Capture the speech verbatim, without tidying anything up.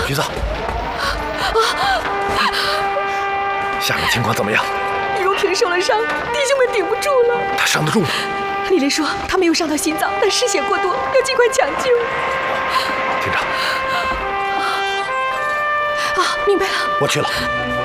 橘子，下面情况怎么样？ 如萍受了伤，弟兄们顶不住了。 他伤得重吗？ 丽丽说他没有伤到心脏，但失血过多，要尽快抢救。 厅长。 啊，明白了。 我去了。